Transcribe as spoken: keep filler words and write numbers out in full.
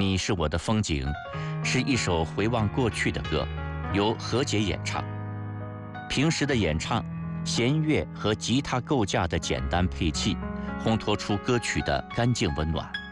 你是我的风景，是一首回望过去的歌，由何洁演唱。平时的演唱，弦乐和吉他构架的简单配器，烘托出歌曲的干净温暖。